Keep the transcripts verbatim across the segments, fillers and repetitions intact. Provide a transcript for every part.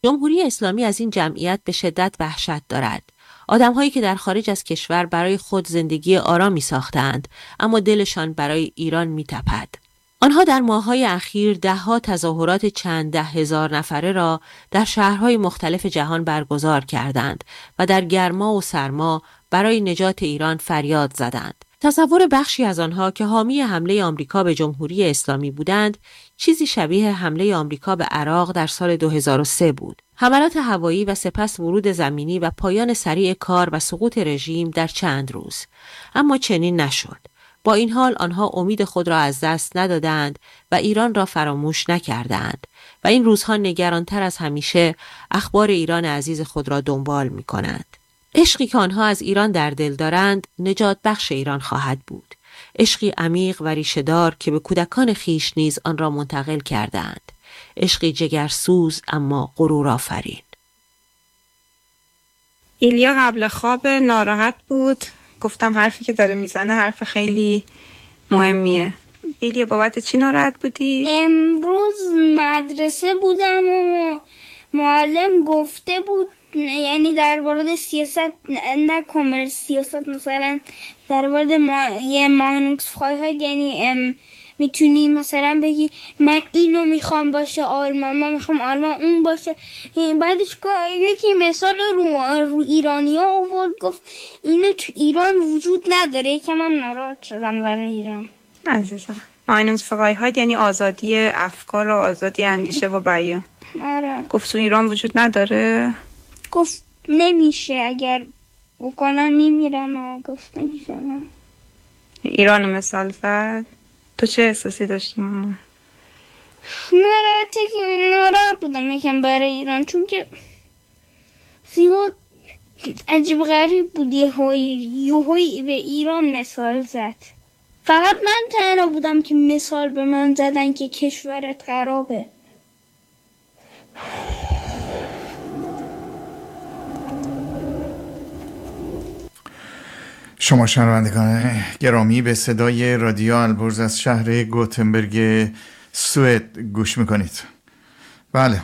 جمهوری اسلامی از این جمعیت به شدت وحشت دارد. آدم‌هایی که در خارج از کشور برای خود زندگی آرامی ساختند، اما دلشان برای ایران می‌تپد. آنها در ماه‌های اخیر ده‌ها تظاهرات چند ده هزار نفره را در شهرهای مختلف جهان برگزار کردند و در گرما و سرما برای نجات ایران فریاد زدند. تصور بخشی از آنها که حامی حمله آمریکا به جمهوری اسلامی بودند، چیزی شبیه حمله آمریکا به عراق در سال دو هزار و سه بود. حملات هوایی و سپس ورود زمینی و پایان سریع کار و سقوط رژیم در چند روز. اما چنین نشد. با این حال آنها امید خود را از دست ندادند و ایران را فراموش نکردند و این روزها نگرانتر از همیشه اخبار ایران عزیز خود را دنبال می کنند. عشقی که آنها از ایران در دل دارند نجات بخش ایران خواهد بود. عشقی عمیق و ریشه‌دار که به کودکان خیش نیز آن را منتقل کردند. عشقی جگرسوز اما غرور آفرین. ایلیا قبل خواب ناراحت بود. گفتم حرفی که داره میزنه حرف خیلی مهمیه. ایلیا بابت چی ناراحت بودی؟ امروز مدرسه بودم و معلم گفته بود، یعنی در مورد سیاست، نه کامل سیاست، مثلا در مورد ما یه مانوکس‌های، یعنی میتونی مثلا بگی من اینو میخوام باشه آلمان، من میخوام آلمان اون باشه. بعدش یکی مثال رو, رو ایرانی ها آورد، گفت اینو تو ایران وجود نداره. که من ناراحت شدم برای ایران. عزیزم مانوکس‌های یعنی آزادی افکار و آزادی اندیشه و بیان. آره. گفت تو ایران وجود نداره؟ گفت نمیشه، اگر بکنم میمیرم. گفت نمیشه. ایرانو مثال زد. تو چه احساسی داشتی ماما؟ ناراحته که ناراحت بودم یکم برای ایران، چون که زیاد عجیب غریب بود. یهویی به ایران مثال زد. فقط من تنها بودم که مثال به من زدن که کشورت خرابه. شما شنوندگان گرامی به صدای رادیو البرز از شهر گوتنبرگ سوئد گوش میکنید. بله،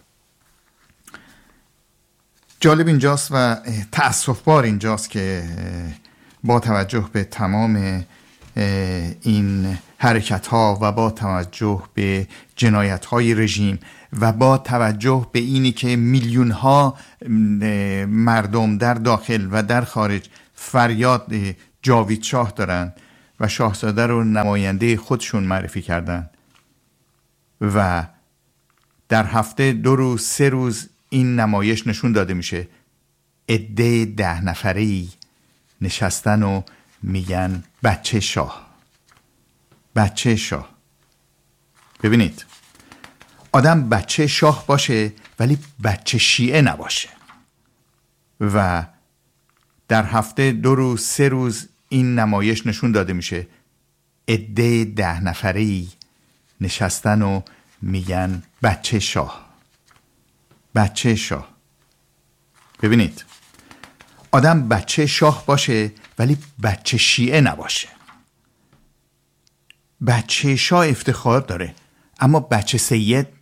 جالب اینجاست و تأسف‌بار اینجاست که با توجه به تمام این حرکت ها و با توجه به جنایت های رژیم و با توجه به اینی که میلیون ها مردم در داخل و در خارج فریاد جاوید شاه دارن و شاهزاده رو نماینده خودشون معرفی کردن و در هفته دو روز سه روز این نمایش نشون داده میشه عده ده نفری نشستن و میگن بچه شاه، بچه شاه. ببینید، آدم بچه شاه باشه ولی بچه شیعه نباشه. و در هفته دو روز سه روز این نمایش نشون داده میشه عده ده نفری نشستن و میگن بچه شاه، بچه شاه. ببینید، آدم بچه شاه باشه ولی بچه شیعه نباشه. بچه شاه افتخار داره اما بچه سید